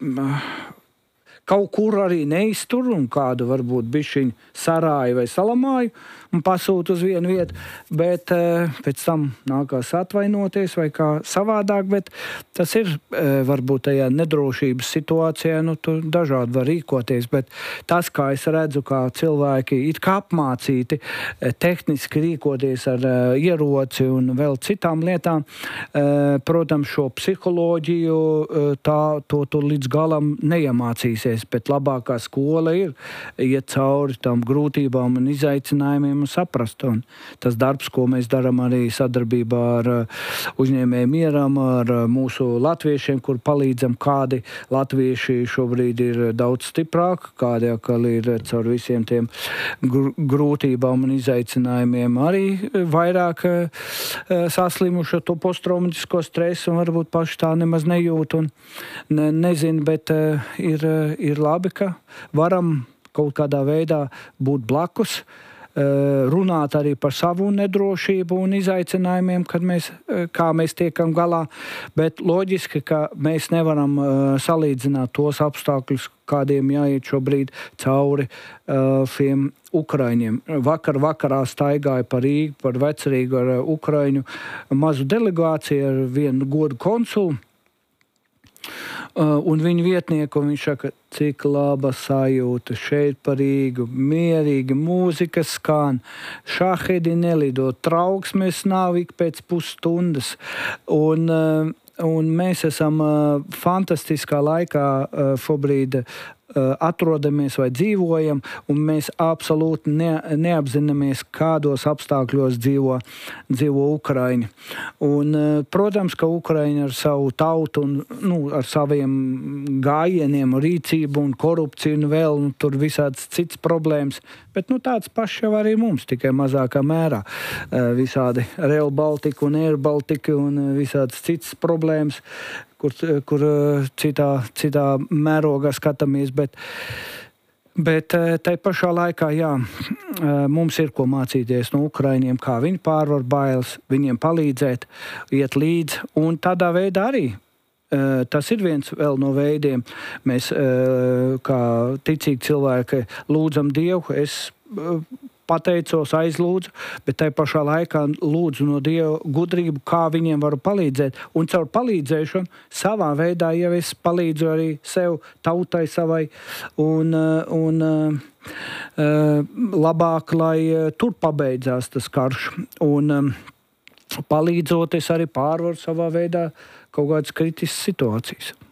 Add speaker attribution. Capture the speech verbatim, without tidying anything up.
Speaker 1: kaut kur arī neiztur un kādu varbūt bišķiņu sarāju vai salamāju un pasūtu uz vienu vietu, bet uh, pēc tam nākās atvainoties vai kā savādāk, bet tas ir uh, varbūt tajā nedrošības situācijā, nu tur dažādi var rīkoties, bet tas, kā es redzu, kā cilvēki it kā apmācīti uh, tehniski rīkoties ar uh, ieroci un vēl citām lietām, uh, protams, šo psiholoģiju uh, tā, to, to līdz galam neiemācīsies, bet labākā skola ir iet cauri tam grūtībām un izaicinājumiem un saprast. Un tas darbs, ko mēs darām arī sadarbībā ar uzņēmēju Mieram, ar mūsu latviešiem, kur palīdzam, kādi latvieši šobrīd ir daudz stiprāki, kādi atkal ir caur visiem tiem gr grūtībām un izaicinājumiem arī vairāk saslimuši to posttraumatisko stresu un varbūt paši tā nemaz nejūt un ne, nezin, bet ir, ir labi, ka varam kaut kādā veidā būt blakus, runāt arī par savu nedrošību un izaicinājumiem, kad mēs, kā mēs tiekam galā, bet loģiski, ka mēs nevaram salīdzināt tos apstākļus, kādiem jāiet šobrīd cauri šiem Ukraiņiem. Vakar vakarā staigāja par Rīgu, par Vecrīgu ar Ukraiņu mazu delegāciju ar vienu godu konsulu, Uh, un viņa vietnieku, un viņš saka, cik laba sajūta šeit par Rīgu, mierīgi mūzika skan, šahedi nelido, trauksmes nav ik pēc pusstundas, un, uh, un mēs esam uh, fantastiskā laikā uh, šobrīd atrodamies vai dzīvojam, un mēs absolūti ne, neapzināmies, kādos apstākļos dzīvo, dzīvo Ukraiņi. Un, protams, ka Ukraiņi ar savu tautu un nu, ar saviem gājieniem, rīcību un korupciju un vēl un tur visāds cits problēmas, bet nu, tāds pašs jau arī mums, tikai mazākā mērā. Visādi Rail Baltica un Air Baltica un visāds cits problēmas, kur, kur citā, citā mērogā skatāmies, bet, bet tai pašā laikā, jā, mums ir ko mācīties no Ukraiņiem, kā viņi pārvar bailes, viņiem palīdzēt, iet līdzi, un tādā veidā arī. Tas ir viens vēl no veidiem. Mēs, kā ticīgi cilvēki, lūdzam Dievu, es pateicos, aizlūdzu, bet tai pašā laikā lūdzu no Dieva gudrību, kā viņiem varu palīdzēt. Un caur palīdzēšanu savā veidā jau es palīdzu arī sev, tautai savai, un, un labāk, lai tur pabeidzās tas karš. Un palīdzot, es arī pārvaru savā veidā kaut kādas kritiskas situācijas.